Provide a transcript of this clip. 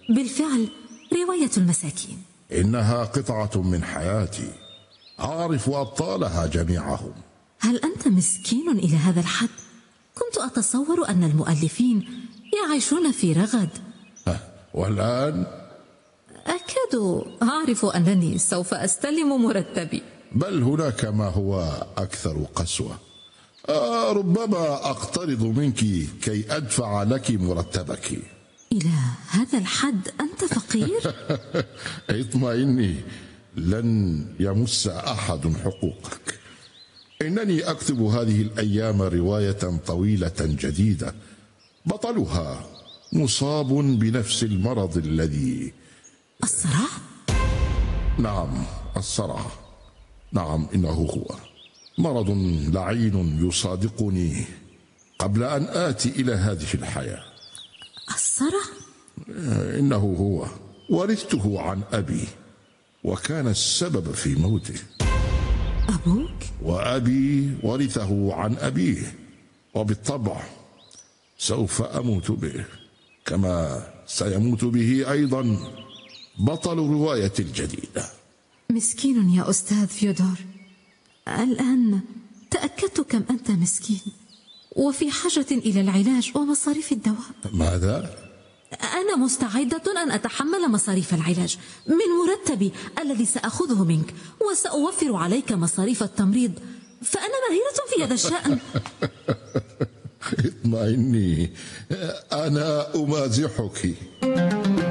بالفعل رواية المساكين. إنها قطعة من حياتي، أعرف أبطالها جميعهم. هل أنت مسكين إلى هذا الحد؟ كنت أتصور أن المؤلفين يعيشون في رغد. والآن؟ أكاد أعرف أنني سوف أستلم مرتبي. بل هناك ما هو أكثر قسوة. ربما أقترض منك كي أدفع لك مرتبك. إلى هذا الحد أنت فقير؟ اطمئني، لن يمس أحد حقوقك. إنني أكتب هذه الأيام رواية طويلة جديدة، بطلها مصاب بنفس المرض الذي... الصرع؟ نعم، الصرع. نعم، إنه هو مرض لعين يصادقني قبل أن آتي إلى هذه الحياة. الصرع؟ إنه هو، ورثته عن أبي، وكان السبب في موته. أبوك؟ وأبي ورثه عن أبيه، وبالطبع سوف أموت به، كما سيموت به أيضا بطل روايتي الجديدة. مسكين يا أستاذ فيودور. الآن تأكدت كم أنت مسكين وفي حاجة إلى العلاج ومصاريف الدواء. ماذا؟ أنا مستعدة أن أتحمل مصاريف العلاج من مرتبي الذي سأخذه منك، وسأوفر عليك مصاريف التمريض، فأنا ماهرة في هذا الشأن. اطمئني، أنا أمازحك.